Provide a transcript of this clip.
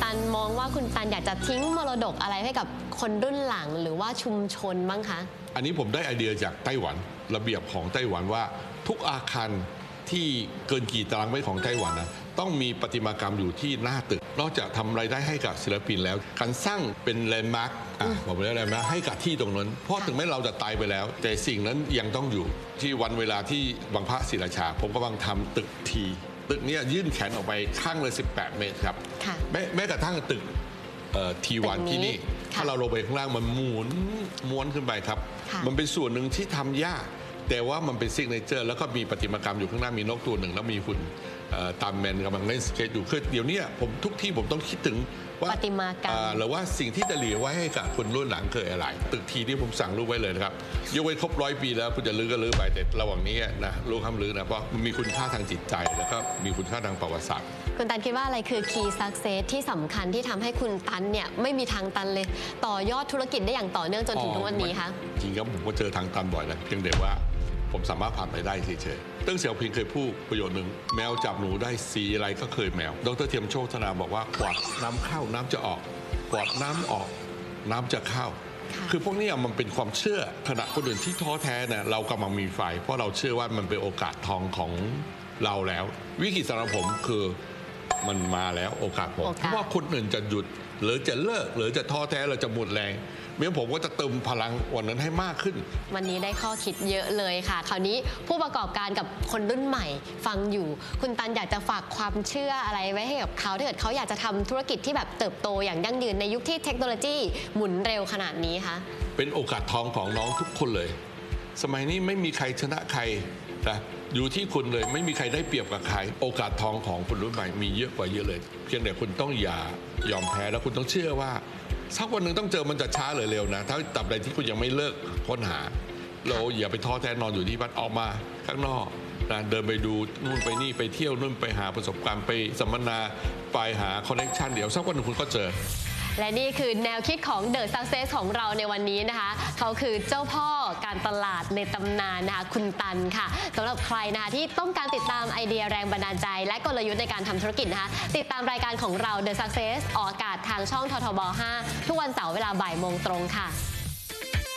ตันมองว่าคุณตันอยากจะทิ้งมรดกอะไรให้กับคนรุ่นหลังหรือว่าชุมชนบ้างคะอันนี้ผมได้ไอเดียจากไต้หวันระเบียบของไต้หวันว่าทุกอาคารที่เกินกี่ตารางเมตรของไต้หวันนะต้องมีประติมากรรมอยู่ที่หน้าตึกนอกจากทำรายได้ให้กับศิลปินแล้วการสร้างเป็นแลนด์มาร์คบอกไปแล้วแลนด์มาร์คให้กับที่ตรงนั้นเพราะถึงแม้เราจะตายไปแล้ว แต่สิ่งนั้นยังต้องอยู่ที่วันเวลาที่วังพระศิราชาผมกำลังทำตึกตึกนี้ยื่นแขนออกไปข้างเลย18 เมตรครับแม้กระทั่งตึกทีวันที่นี่ถ้าเราลงไปข้างล่างมันม้วนขึ้นไปครับมันเป็นส่วนหนึ่งที่ทำยากแต่ว่ามันเป็นซิกเนเจอร์แล้วก็มีประติมากรรมอยู่ข้างหน้ามีนกตัวหนึ่งแล้วมีหุ่นตามแมนกำลังเล่นสเก็ตอยู่คือเดี๋ยวนี้ผมทุกที่ผมต้องคิดถึงว่าประติมากรรมหรือว่าสิ่งที่จะเหลือไว้ให้กับคนรุ่นหลังเคยอะไรตึกทีที่ผมสั่งรูปไว้เลยนะครับยกเว้นครบ100 ปีแล้วคุณจะลื้อก็ลื้อไปแต่ระหว่างนี้นะรู้คำลื้อนะเพราะมันมีคุณค่าทางจิตใจแล้วก็มีคุณค่าทางประวัติศาสตร์คุณตันคิดว่าอะไรคือ key success ที่สำคัญที่ทำให้คุณตันเนี่ยไม่มีทางตันเลยต่อยอดธุรกิจได้อย่างต่อเนื่องจนถึงทุกวันนี้คะจริงครับผมก็เจอทางตันบ่อยนะเพียงแต่ว่าผมสามารถผ่านไปได้เฉยๆตั้งเสี่ยวพิงเคยพูดประโยชน์หนึ่งแมวจับหนูได้สีอะไรก็เคยแมวดร.เทียมโชธนาบอกว่ากวาดน้ำเข้าน้ำจะออกกวาดน้ำออกน้ำจะเข้าคือพวกนี้มันเป็นความเชื่อขณะคนอื่นที่ท้อแท้เนี่ยเรากำลังมีไฟเพราะเราเชื่อว่ามันเป็นโอกาสทองของเราแล้ววิกฤตสำหรับผมคือมันมาแล้วโอกาสผมเพราะว่าคนอื่นจะหยุดหรือจะเลิกหรือจะท้อแท้เราจะหมดแรงเมื่อผมก็จะเติมพลังวันนั้นให้มากขึ้นวันนี้ได้ข้อคิดเยอะเลยค่ะคราวนี้ผู้ประกอบการกับคนรุ่นใหม่ฟังอยู่คุณตันอยากจะฝากความเชื่ออะไรไว้ให้กับเขาถ้าเกิดเขาอยากจะทำธุรกิจที่แบบเติบโตอย่างยั่งยืนในยุคที่เทคโนโลยีหมุนเร็วขนาดนี้คะเป็นโอกาสทองของน้องทุกคนเลยสมัยนี้ไม่มีใครชนะใครนะอยู่ที่คุณเลยไม่มีใครได้เปรียบกับใครโอกาสทองของคนรุ่นใหม่มีเยอะกว่าเยอะเลยเพียงแต่คุณต้องอย่ายอมแพ้แล้วคุณต้องเชื่อว่าสักวันหนึ่งต้องเจอมันจะช้าหรือเร็วนะถ้าตราบใดที่คุณยังไม่เลิกค้นหาเราอย่าไปท้อแท้นอนอยู่ที่บ้านออกมาข้างนอกนะเดินไปดูนู่นไปนี่ไปเที่ยวนู่นไปหาประสบการณ์ไปสัมมนาไปหาคอนเนคชั่นเดี๋ยวสักวันหนึ่งคุณก็เจอและนี่คือแนวคิดของ The Success ของเราในวันนี้นะคะเขาคือเจ้าพ่อการตลาดในตำนานนะคะคุณตันค่ะสำหรับใครนะคะที่ต้องการติดตามไอเดียแรงบันดาลใจและกลยุทธ์ในการทำธุรกิจนะคะติดตามรายการของเรา The Success ออกอากาศทางช่องททบ 5 ทุกวันเสาร์เวลาบ่ายโมงตรงค่ะ